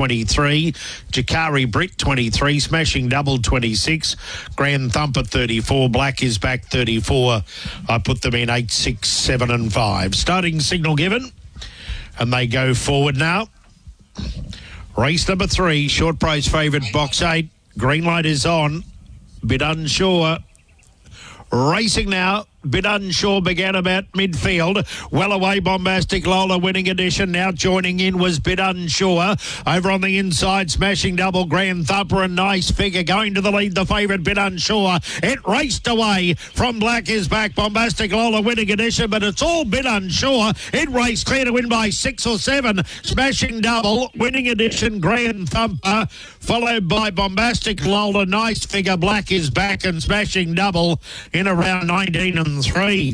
23, Jakari Britt 23, Smashing Double 26, Grand Thumper 34, Black is Back 34. I put them in 8, 6, 7 and 5. Starting signal given, and they go forward now. Race number 3, short price favourite, box 8. Green light is on. Bit unsure. Racing now. Bit unsure, began about midfield. Well away, Bombastic Lola, Winning Edition. Now joining in was Bit Unsure. Over on the inside, Smashing Double, Grand Thumper, and Nice Figure. Going to the lead, the favourite, Bit Unsure. It raced away from Black is Back, Bombastic Lola, Winning Edition, but it's all Bit Unsure. It raced clear to win by 6 or 7. Smashing Double, Winning Edition, Grand Thumper, followed by Bombastic Lola, Nice Figure, Black is Back, and Smashing Double in around 19 and 3.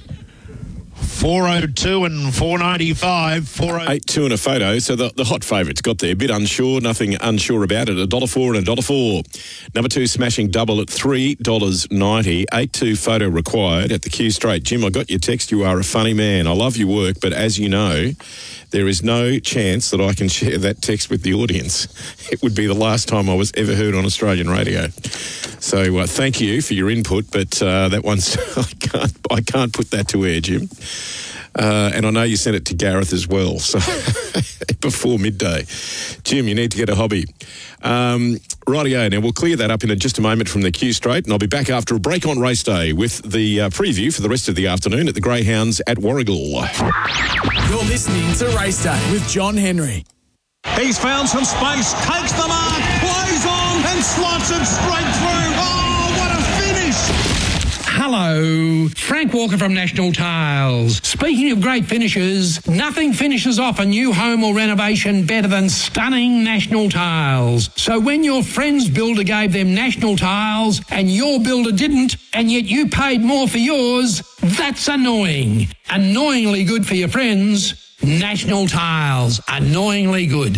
402 and 495. 8-2 and a photo. So the hot favourites got there. A bit unsure, nothing unsure about it. $1.04 and $1.04. Number 2, Smashing Double at $3.90. 8-2 photo required at the Q Straight. Jim, I got your text. You are a funny man. I love your work, but as you know, there is no chance that I can share that text with the audience. It would be the last time I was ever heard on Australian radio. So thank you for your input, but that one's I can't put that to air, Jim. And I know you sent it to Gareth as well, so before midday. Jim, you need to get a hobby. Rightio, now we'll clear that up in just a moment from the Q Straight, and I'll be back after a break on race day with the preview for the rest of the afternoon at the Greyhounds at Warragul. You're listening to Race Day with John Henry. He's found some space, takes the mark, plays on and slots it straight through. Oh, what a finish! Hello, Frank Walker from National Tiles. Speaking of great finishes, nothing finishes off a new home or renovation better than stunning National Tiles. So when your friend's builder gave them National Tiles and your builder didn't, and yet you paid more for yours, that's annoying. Annoyingly good for your friends. National Tiles, annoyingly good.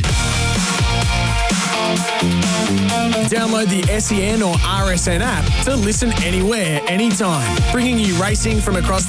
Download the SEN or RSN app to listen anywhere, anytime, bringing you racing from across the